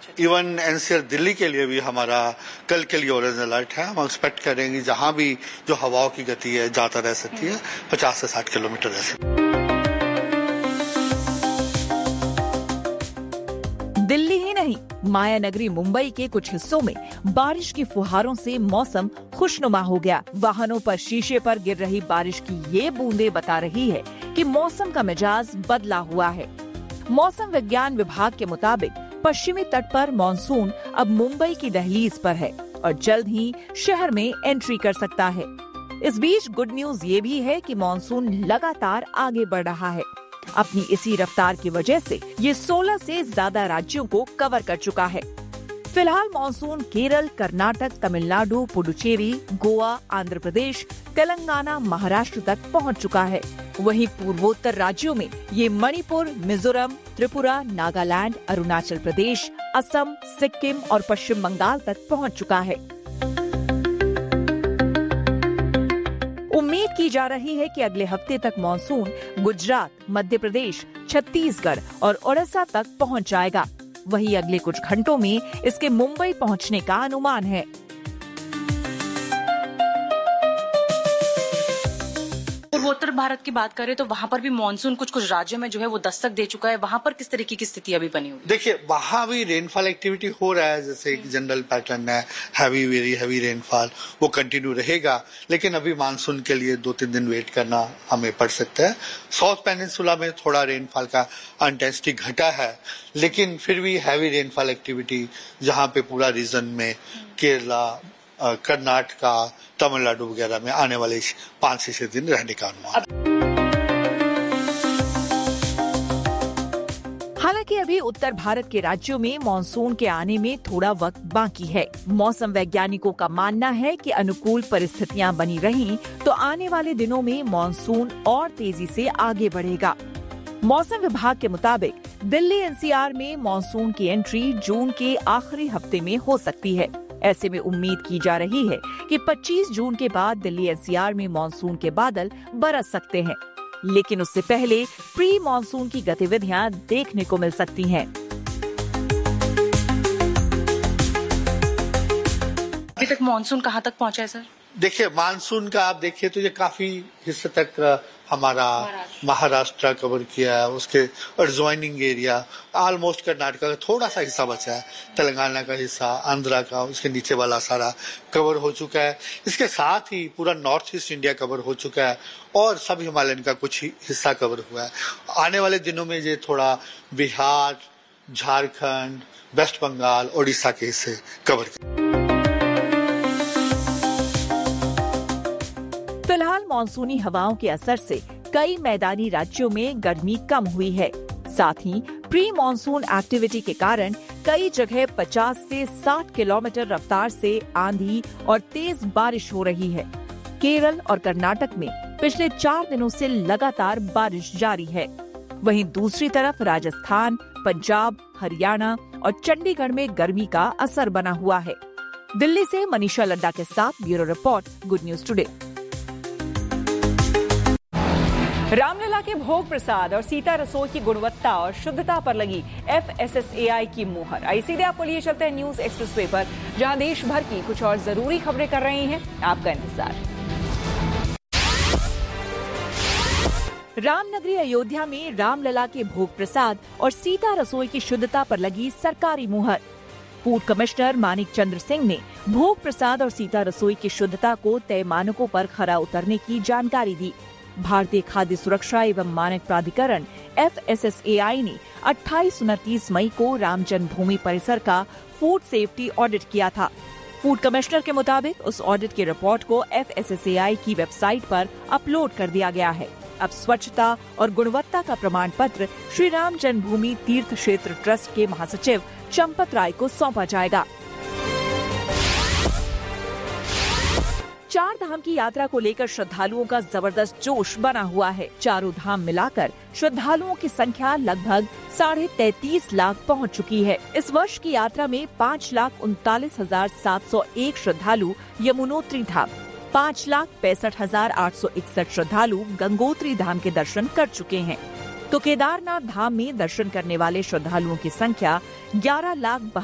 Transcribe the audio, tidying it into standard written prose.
Even NCR Delhi के लिए भी हमारा कल के लिए ऑरेंज अलर्ट है। हम एक्सपेक्ट करेंगे जहां भी जो हवाओं की गति है ज्यादा रह सकती है, 50 से 60 किलोमीटर रह सकती है। दिल्ली ही नहीं, माया नगरी मुंबई के कुछ हिस्सों में बारिश की फुहारों से मौसम खुशनुमा हो गया। वाहनों पर शीशे पर गिर रही बारिश की ये बूंदें बता रही है कि मौसम का मिजाज बदला हुआ है। मौसम विज्ञान विभाग के मुताबिक पश्चिमी तट पर मॉनसून अब मुंबई की दहलीज पर है और जल्द ही शहर में एंट्री कर सकता है। इस बीच गुड न्यूज ये भी है कि मॉनसून लगातार आगे बढ़ रहा है। अपनी इसी रफ्तार की वजह से ये 16 से ज्यादा राज्यों को कवर कर चुका है। फिलहाल मॉनसून केरल, कर्नाटक, तमिलनाडु, पुडुचेरी, गोवा, आंध्र प्रदेश, तेलंगाना, महाराष्ट्र तक पहुंच चुका है। वहीं पूर्वोत्तर राज्यों में ये मणिपुर, मिजोरम, त्रिपुरा, नागालैंड, अरुणाचल प्रदेश, असम, सिक्किम और पश्चिम बंगाल तक पहुंच चुका है। उम्मीद की जा रही है कि अगले हफ्ते तक मॉनसून गुजरात, मध्य प्रदेश, छत्तीसगढ़ और ओडिशा तक पहुंच जाएगा। वहीं अगले कुछ घंटों में इसके मुंबई पहुंचने का अनुमान है। पूर्वोत्तर भारत की बात करें तो वहाँ पर भी मानसून कुछ कुछ राज्यों में जो है वो दस्तक दे चुका है। वहाँ पर किस तरीके की स्थिति अभी बनी हुई? देखिए, वहाँ भी रेनफॉल एक्टिविटी हो रहा है, जैसे एक जनरल पैटर्न है, वेरी हैवी रेनफॉल, वो कंटिन्यू रहेगा। लेकिन अभी मानसून के लिए 2-3 दिन वेट करना हमें पड़ सकता है। साउथ पेनिनसुला में थोड़ा रेनफॉल का इंटेंसिटी घटा है, लेकिन फिर भी हैवी रेनफॉल एक्टिविटी जहाँ पे पूरा रीजन में केरला, कर्नाटका, तमिलनाडु वगैरह में आने वाले 5 से 6 दिन रहने का अनुमान। हालांकि अभी उत्तर भारत के राज्यों में मॉनसून के आने में थोड़ा वक्त बाकी है। मौसम वैज्ञानिकों का मानना है कि अनुकूल परिस्थितियां बनी रहीं तो आने वाले दिनों में मॉनसून और तेजी से आगे बढ़ेगा। मौसम विभाग के मुताबिक दिल्ली एनसीआर में मॉनसून की एंट्री जून के आखिरी हफ्ते में हो सकती है। ऐसे में उम्मीद की जा रही है कि 25 जून के बाद दिल्ली एनसीआर में मॉनसून के बादल बरस सकते हैं, लेकिन उससे पहले प्री मॉनसून की गतिविधियां देखने को मिल सकती हैं। अभी तक मॉनसून कहाँ तक पहुँचा है सर? देखिए, मानसून का आप देखिए तो ये काफी हिस्से तक हमारा महाराष्ट्र कवर किया है, उसके एडजॉइनिंग एरिया ऑलमोस्ट कर्नाटका का थोड़ा सा हिस्सा बचा है, तेलंगाना का हिस्सा, आंध्रा का, उसके नीचे वाला सारा कवर हो चुका है। इसके साथ ही पूरा नॉर्थ ईस्ट इंडिया कवर हो चुका है और सब हिमालयन का कुछ ही हिस्सा कवर हुआ है। आने वाले दिनों में ये थोड़ा बिहार, झारखंड, वेस्ट बंगाल, ओडिशा के हिस्से कवर। फिलहाल मानसूनी हवाओं के असर से कई मैदानी राज्यों में गर्मी कम हुई है। साथ ही प्री मानसून एक्टिविटी के कारण कई जगह 50 से 60 किलोमीटर रफ्तार से आंधी और तेज बारिश हो रही है। केरल और कर्नाटक में पिछले 4 दिनों से लगातार बारिश जारी है। वहीं दूसरी तरफ राजस्थान, पंजाब, हरियाणा और चंडीगढ़ में गर्मी का असर बना हुआ है। दिल्ली से मनीषा लड्डा के साथ bureau report, good news today. Ramlala के भोग प्रसाद और सीता रसोई की गुणवत्ता और शुद्धता पर लगी FSSAI की मुहर। आइए सीधे आपको लिए चलते हैं न्यूज एक्सप्रेसवे पर, जहां देश भर की कुछ और जरूरी खबरें कर रही हैं आपका इंतजार। रामनगरी अयोध्या में रामलला के भोग प्रसाद और सीता रसोई की शुद्धता पर लगी सरकारी मुहर। फूड कमिश्नर मानिक चंद्र सिंह ने भोग प्रसाद और सीता रसोई की शुद्धता को तय मानकों पर खरा उतरने की जानकारी दी। भारतीय खाद्य सुरक्षा एवं मानक प्राधिकरण FSSAI ने 28-29 मई को राम जन्मभूमि परिसर का फूड सेफ्टी ऑडिट किया था। फूड कमिश्नर के मुताबिक उस ऑडिट की रिपोर्ट को FSSAI की वेबसाइट पर अपलोड कर दिया गया है। अब स्वच्छता और गुणवत्ता का प्रमाण पत्र श्री राम जन्मभूमि तीर्थ क्षेत्र ट्रस्ट के महासचिव चंपत राय को सौंपा जाएगा। 4 धाम की यात्रा को लेकर श्रद्धालुओं का जबरदस्त जोश बना हुआ है। चारों धाम मिलाकर श्रद्धालुओं की संख्या लगभग 33.5 लाख पहुंच चुकी है। इस वर्ष की यात्रा में 5,39,701 श्रद्धालु यमुनोत्री धाम, 5,65,861 श्रद्धालु गंगोत्री धाम के दर्शन कर चुके हैं। तो केदारनाथ धाम में दर्शन करने वाले श्रद्धालुओं की संख्या 11,72,000